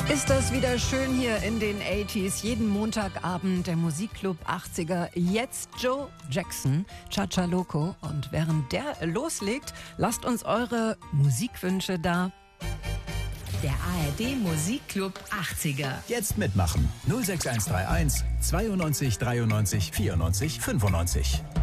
Ist das wieder schön hier in den 80s. Jeden Montagabend der Musikclub 80er. Jetzt Joe Jackson, Cha-Cha Loco. Und während der loslegt, lasst uns eure Musikwünsche da. Der ARD Musikclub 80er. Jetzt mitmachen. 06131 92 93 94 95.